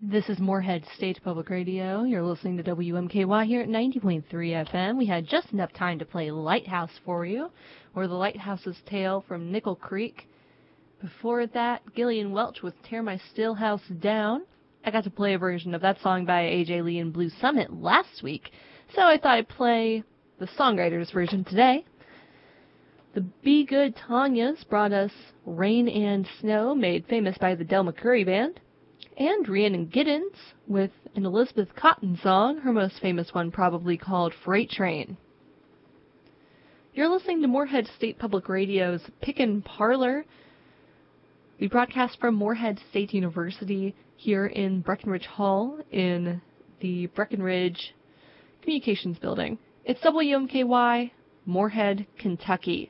This is Moorhead State Public Radio. You're listening to WMKY here at 90.3 FM. We had just enough time to play Lighthouse for you, or The Lighthouse's Tale from Nickel Creek. Before that, Gillian Welch with Tear My Stillhouse Down. I got to play a version of that song by A.J. Lee and Blue Summit last week, so I thought I'd play the songwriter's version today. The Be Good Tanyas brought us Rain and Snow, made famous by the Del McCoury Band. And Rhiannon Giddens with an Elizabeth Cotten song, her most famous one probably called Freight Train. You're listening to Moorhead State Public Radio's Pickin' Parlor. We broadcast from Moorhead State University here in Breckenridge Hall in the Breckenridge Communications Building. It's WMKY, Moorhead, Kentucky.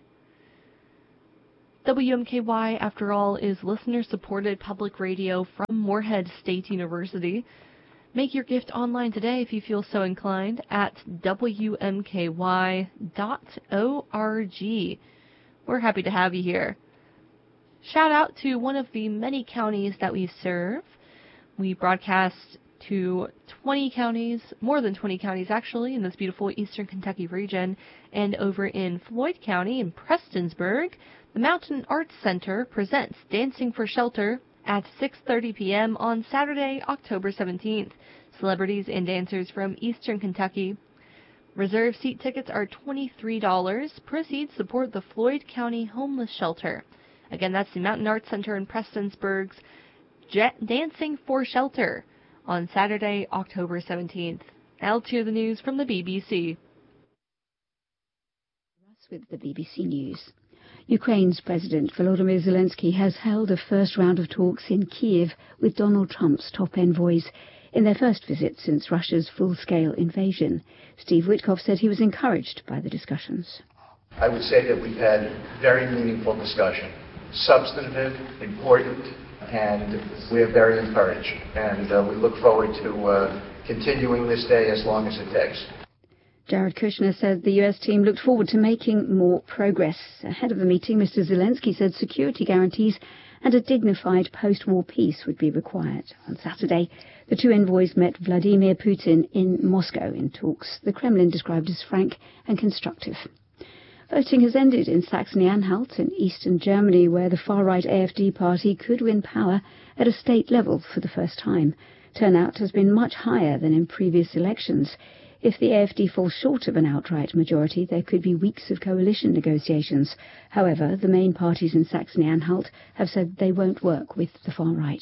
WMKY, after all, is listener-supported public radio from Moorhead State University. Make your gift online today if you feel so inclined at wmky.org. We're happy to have you here. Shout out to one of the many counties that we serve. We broadcast to 20 counties, more than 20 counties actually, in this beautiful eastern Kentucky region, and over in Floyd County in Prestonsburg. The Mountain Arts Center presents Dancing for Shelter at 6:30 p.m. on Saturday, October 17th. Celebrities and dancers from eastern Kentucky. Reserved seat tickets are $23. Proceeds support the Floyd County Homeless Shelter. Again, that's the Mountain Arts Center in Prestonsburg's Dancing for Shelter on Saturday, October 17th. Now let's hear the news from the BBC. With the BBC News. Ukraine's President Volodymyr Zelensky has held a first round of talks in Kyiv with Donald Trump's top envoys in their first visit since Russia's full-scale invasion. Steve Witkoff said he was encouraged by the discussions. I would say that we've had very meaningful discussion, substantive, important, and we're very encouraged. And we look forward to continuing this day as long as it takes. Jared Kushner said the US team looked forward to making more progress. Ahead of the meeting, Mr. Zelensky said security guarantees and a dignified post-war peace would be required. On Saturday, the two envoys met Vladimir Putin in Moscow in talks the Kremlin described as frank and constructive. Voting has ended in Saxony-Anhalt in eastern Germany, where the far-right AfD party could win power at a state level for the first time. Turnout has been much higher than in previous elections. If the AfD falls short of an outright majority, there could be weeks of coalition negotiations. However, the main parties in Saxony-Anhalt have said they won't work with the far right.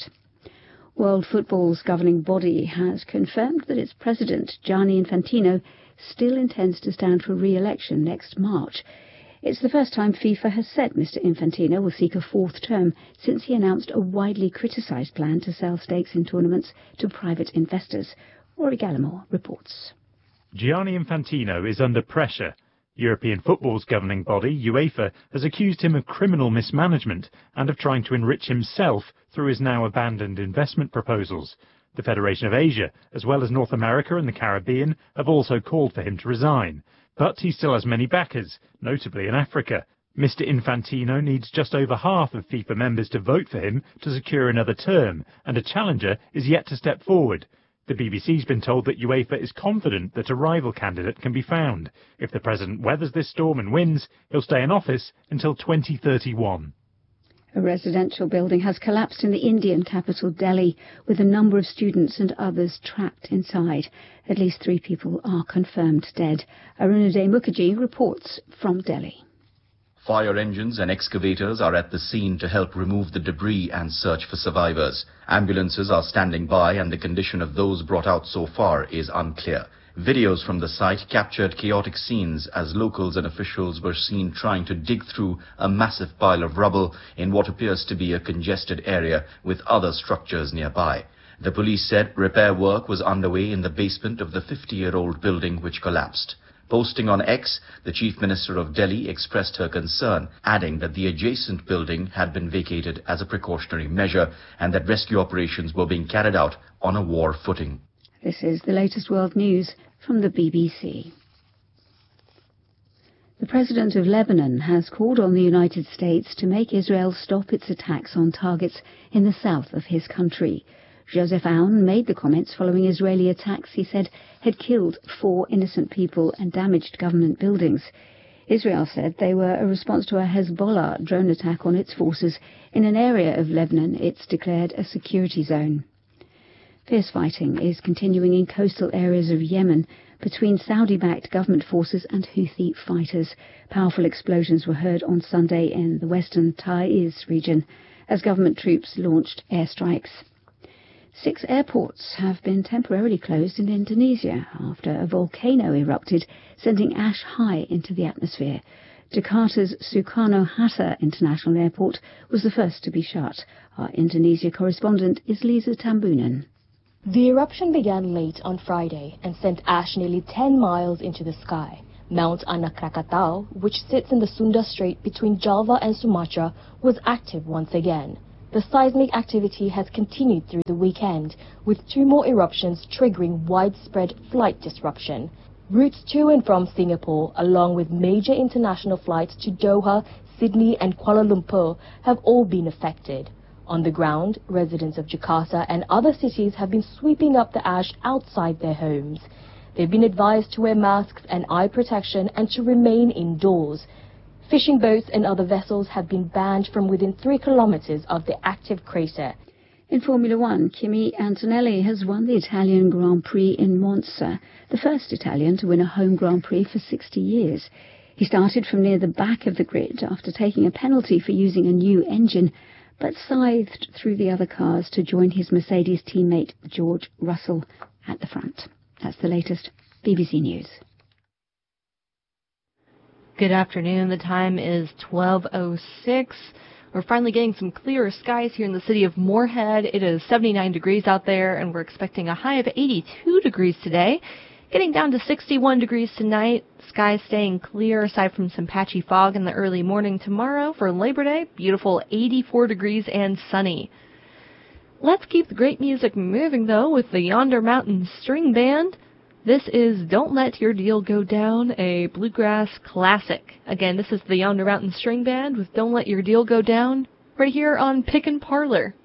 World Football's governing body has confirmed that its president, Gianni Infantino, still intends to stand for re-election next March. It's the first time FIFA has said Mr. Infantino will seek a fourth term since he announced a widely criticised plan to sell stakes in tournaments to private investors. Rory Gallimore reports. Gianni Infantino is under pressure. European football's governing body, UEFA, has accused him of criminal mismanagement and of trying to enrich himself through his now abandoned investment proposals. The Federation of Asia, as well as North America and the Caribbean, have also called for him to resign. But he still has many backers, notably in Africa. Mr. Infantino needs just over half of FIFA members to vote for him to secure another term, and a challenger is yet to step forward. The BBC's been told that UEFA is confident that a rival candidate can be found. If the president weathers this storm and wins, he'll stay in office until 2031. A residential building has collapsed in the Indian capital, Delhi, with a number of students and others trapped inside. At least 3 people are confirmed dead. Arunoday Mukherjee reports from Delhi. Fire engines and excavators are at the scene to help remove the debris and search for survivors. Ambulances are standing by and the condition of those brought out so far is unclear. Videos from the site captured chaotic scenes as locals and officials were seen trying to dig through a massive pile of rubble in what appears to be a congested area with other structures nearby. The police said repair work was underway in the basement of the 50-year-old building which collapsed. Posting on X, the Chief Minister of Delhi expressed her concern, adding that the adjacent building had been vacated as a precautionary measure and that rescue operations were being carried out on a war footing. This is the latest world news from the BBC. The President of Lebanon has called on the United States to make Israel stop its attacks on targets in the south of his country. Joseph Aoun made the comments following Israeli attacks he said had killed 4 innocent people and damaged government buildings. Israel said they were a response to a Hezbollah drone attack on its forces in an area of Lebanon it's declared a security zone. Fierce fighting is continuing in coastal areas of Yemen between Saudi-backed government forces and Houthi fighters. Powerful explosions were heard on Sunday in the western Taiz region as government troops launched airstrikes. 6 airports have been temporarily closed in Indonesia after a volcano erupted, sending ash high into the atmosphere. Jakarta's Soekarno-Hatta International Airport was the first to be shut. Our Indonesia correspondent is Lisa Tambunan. The eruption began late on Friday and sent ash nearly 10 miles into the sky. Mount Anak Krakatau, which sits in the Sunda Strait between Java and Sumatra, was active once again. The seismic activity has continued through the weekend, with 2 more eruptions triggering widespread flight disruption. Routes to and from Singapore, along with major international flights to Doha, Sydney and Kuala Lumpur, have all been affected. On the ground, residents of Jakarta and other cities have been sweeping up the ash outside their homes. They've been advised to wear masks and eye protection and to remain indoors. Fishing boats and other vessels have been banned from within 3 kilometers of the active crater. In Formula One, Kimi Antonelli has won the Italian Grand Prix in Monza, the first Italian to win a home Grand Prix for 60 years. He started from near the back of the grid after taking a penalty for using a new engine, but scythed through the other cars to join his Mercedes teammate George Russell at the front. That's the latest. BBC News. Good afternoon. The time is 12:06. We're finally getting some clearer skies here in the city of Moorhead. It is 79 degrees out there, and we're expecting a high of 82 degrees today. Getting down to 61 degrees tonight. Skies staying clear aside from some patchy fog in the early morning tomorrow. For Labor Day, beautiful 84 degrees and sunny. Let's keep the great music moving, though, with the Yonder Mountain String Band. This is Don't Let Your Deal Go Down, a bluegrass classic. Again, this is the Yonder Mountain String Band with Don't Let Your Deal Go Down, right here on Pick and Parlor.